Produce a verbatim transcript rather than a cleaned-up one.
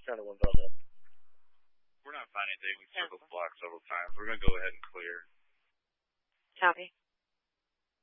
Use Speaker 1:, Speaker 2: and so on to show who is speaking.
Speaker 1: kind of ones on that.
Speaker 2: We're not finding anything. We circled the block several times. We're going to go ahead and clear.
Speaker 3: Copy.